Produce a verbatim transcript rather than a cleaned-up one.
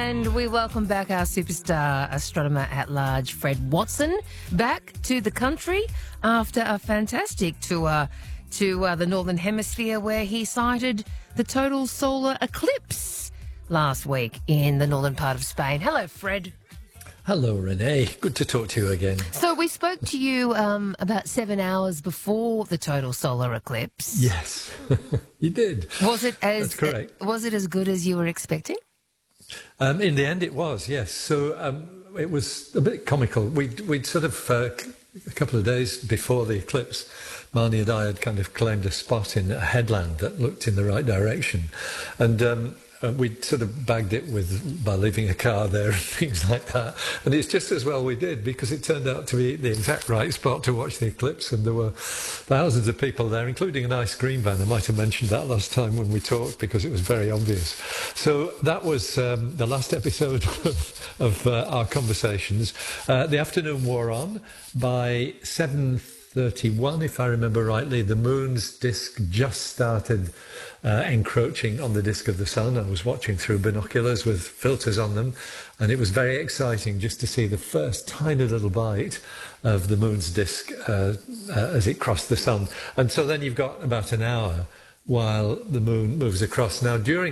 And we welcome back our superstar astronomer at large, Fred Watson, back to the country after a fantastic tour to uh, the Northern Hemisphere where he sighted the total solar eclipse last week in the northern part of Spain. Hello, Fred. Hello, Renee. Good to talk to you again. So we spoke to you um, about seven hours before the total solar eclipse. Yes, you did. Was it as That's correct. Was it as good as you were expecting? Um, in the end, it was, yes. So um, it was a bit comical. We'd, we'd sort of, uh, a couple of days before the eclipse, Marnie and I had kind of claimed a spot in a headland that looked in the right direction. And um, Uh, we'd sort of bagged it with by leaving a car there and things like that. And it's just as well we did, because it turned out to be the exact right spot to watch the eclipse. And there were thousands of people there, including an ice cream van. I might have mentioned that last time when we talked, because it was very obvious. So that was um, the last episode of, of uh, our conversations. Uh, the afternoon wore on. By seven thirty-one, if I remember rightly, the moon's disk just started uh, encroaching on the disk of the sun. I was watching through binoculars with filters on them, and it was very exciting just to see the first tiny little bite of the moon's disk uh, uh, as it crossed the sun. And so then you've got about an hour while the moon moves across. Now, during